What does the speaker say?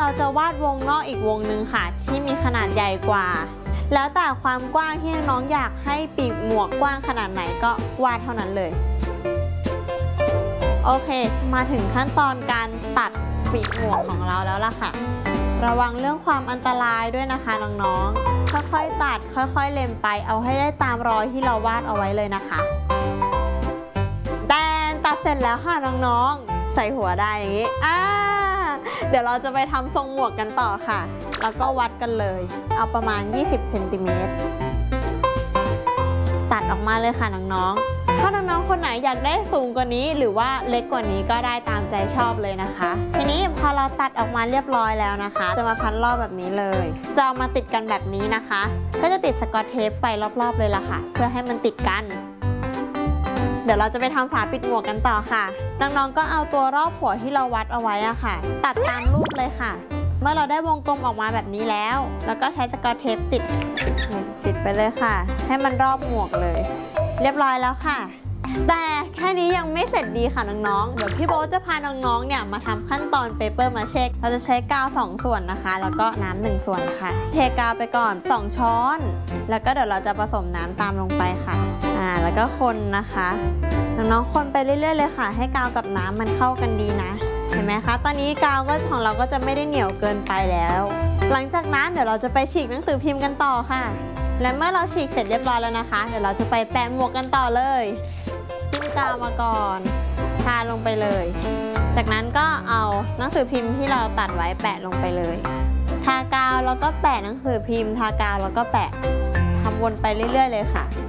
จะวาดวงนอกอีกวงหนึ่งค่ะที่มีขนาดใหญ่กว่าแล้วแต่ความกว้างที่น้องอยากให้ปีกหมวกกว้างขนาดไหนก็วาดเท่านั้นเลยโอเคมาถึงขั้นตอนการตัดปีกหมวกของเราแล้วล่ะค่ะระวังเรื่องความอันตรายด้วยนะคะน้องๆค่อยๆตัดค่อยๆเล็มไปเอาให้ได้ตามรอยที่เราวาดเอาไว้เลยนะคะตัดเสร็จแล้วค่ะน้องๆใส่หัวได้อย่างนี้เดี๋ยวเราจะไปทำทรงหมวกกันต่อค่ะแล้วก็วัดกันเลยเอาประมาณ20 เซนติเมตรตัดออกมาเลยค่ะน้องๆถ้าน้องๆคนไหนอยากได้สูงกว่านี้หรือว่าเล็กกว่านี้ก็ได้ตามใจชอบเลยนะคะทีนี้พอเราตัดออกมาเรียบร้อยแล้วนะคะจะมาพันรอบแบบนี้เลยจะเอามาติดกันแบบนี้นะคะก็จะติดสกอตเทปไปรอบๆเลยล่ะค่ะเพื่อให้มันติดกันเดี๋ยวเราจะไปทำฝาปิดหมวกกันต่อค่ะน้องๆก็เอาตัวรอบหัวที่เราวัดเอาไว้อะค่ะตัดตามรูปเลยค่ะเมื่อเราได้วงกลมออกมาแบบนี้แล้วก็ใช้สกอตเทปติดไปเลยค่ะให้มันรอบหมวกเลยเรียบร้อยแล้วค่ะแต่แค่นี้ยังไม่เสร็จดีค่ะน้องๆเดี๋ยวพี่โบ๊ทจะพาน้องๆเนี่ยมาทำขั้นตอนเปเปอร์มาเช็คเราจะใช้กาว2 ส่วนนะคะแล้วก็น้ำ1 ส่วนค่ะเทกาวไปก่อน2 ช้อนแล้วก็เดี๋ยวเราจะผสมน้ำตามลงไปค่ะแล้วก็คนนะคะน้องๆคนไปเรื่อยๆเลยค่ะให้กาวกับน้ำมันเข้ากันดีนะเห็นไหมคะตอนนี้กาวของเราก็จะไม่ได้เหนียวเกินไปแล้วหลังจากนั้นเดี๋ยวเราจะไปฉีกหนังสือพิมพ์กันต่อค่ะและเมื่อเราฉีกเสร็จเรียบร้อยแล้วนะคะเดี๋ยวเราจะไปแปะหมวกกันต่อเลยจิ้มกาวมาก่อนทาลงไปเลยจากนั้นก็เอาหนังสือพิมพ์ที่เราตัดไว้แปะลงไปเลยทากาวแล้วก็แปะหนังสือพิมพ์ทากาวแล้วก็แปะทำวนไปเรื่อยๆเลยค่ะ